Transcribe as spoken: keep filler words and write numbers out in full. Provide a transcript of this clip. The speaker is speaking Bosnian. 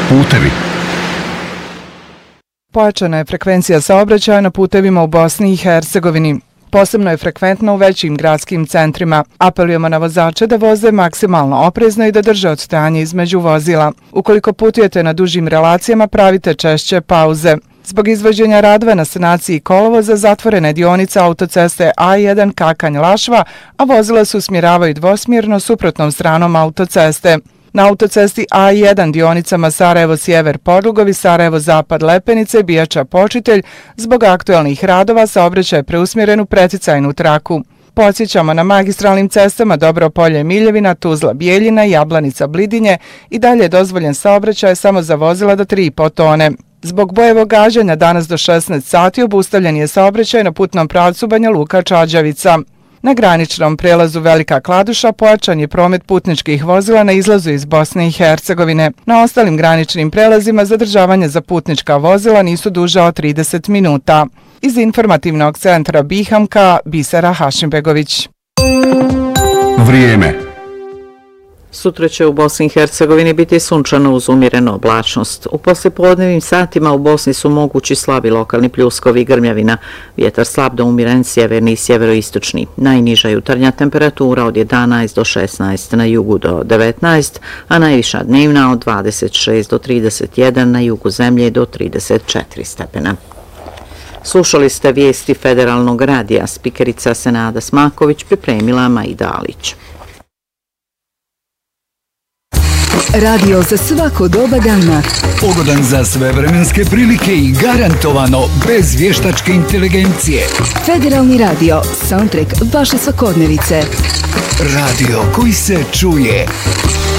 putevi. Pojačana je frekvencija saobraćaja na putevima u Bosni i Hercegovini. Posebno je frekventno u većim gradskim centrima. Apelujemo na vozače da voze maksimalno oprezno i da drže odstojanje između vozila. Ukoliko putujete na dužim relacijama, pravite češće pauze. Zbog izvođenja radova na sanaciji kolovoza zatvorene dionice autoceste A jedan Kakanj-Lašva, a vozila se usmjeravaju dvosmjerno suprotnom stranom autoceste. Na autocesti A jedan dionicama Sarajevo-Sjever Podlugovi, Sarajevo-Zapad-Lepenice, Bijača-Počitelj, zbog aktuelnih radova saobraćaj je preusmjeren u preticajnu traku. Podsjećamo, na magistralnim cestama Dobropolje-Miljevina, Tuzla-Bijeljina, Jablanica-Blidinje i dalje je dozvoljen saobraćaj samo za vozila do tri i po tone. Zbog bojevog gađanja danas do šesnaest sati obustavljen je saobraćaj na putnom pravcu Banja Luka-Čađavica. Na graničnom prelazu Velika Kladuša pojačan je promet putničkih vozila na izlazu iz Bosne i Hercegovine. Na ostalim graničnim prelazima zadržavanje za putnička vozila nisu duža od trideset minuta. Iz informativnog centra Bihamka, Bisera Hašimbegović. Vrijeme. Sutra će u Bosni i Hercegovini biti sunčano uz umjerenu oblačnost. U poslijepodnevnim satima u Bosni su mogući slabi lokalni pljuskovi i grmljavina. Vjetar slab do umjeren sjeverni i sjeveroistočni. Najniža jutarnja temperatura od jedanaest do šesnaest, na jugu do devetnaest, a najviša dnevna od dvadeset šest do trideset jedan, na jugu zemlje do trideset četiri stepena. Slušali ste vijesti Federalnog radija. Spikerica Senada Smaković pripremila Maida Alić. Radio za svako doba dana. Pogodan za sve vremenske prilike i garantovano bez vještačke inteligencije. Federalni radio, soundtrack vaše svakodnevice. Radio koji se čuje.